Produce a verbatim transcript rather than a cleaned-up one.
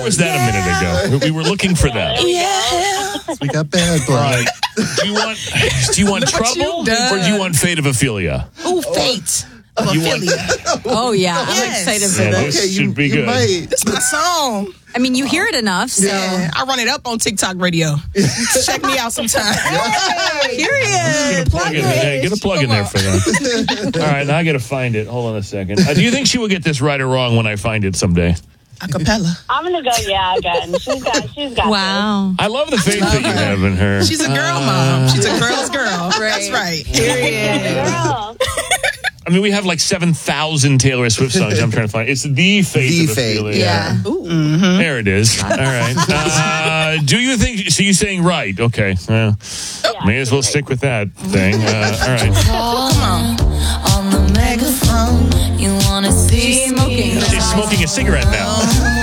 was that a minute ago? We were looking for that. Yeah. We got bad blood. Do you want do you want Look what trouble you done. or do you want fate of Ophelia? Ooh, fate. You want- Ophelia. Oh, yeah. I'm Yes. excited for Yeah, this. this should be you good. might. This my song. I mean, you hear it enough, so. Yeah, I run it up on TikTok radio. Check me out sometime. Period. Plug in, hey, get a plug in there for that. All right, now I got to find it. Hold on a second. Uh, do you think she will get this right or wrong when I find it someday? Acapella. I'm gonna go. Yeah, again. She's got. She's got. Wow. I love the faith that you have in her. She's a girl mom. She's a girl's girl. Right. That's right. This. Girl. I mean, we have like seven thousand Taylor Swift songs. I'm trying to find. It's the faith The of Faith, Ophelia. Yeah. Ooh. There it is. All right. Uh, do you think? So you saying right? Okay. Well, Yeah, may as well stick with that thing. Uh, all right. Come on. On the megaphone, you wanna see She's smoking. She's smoking a cigarette now.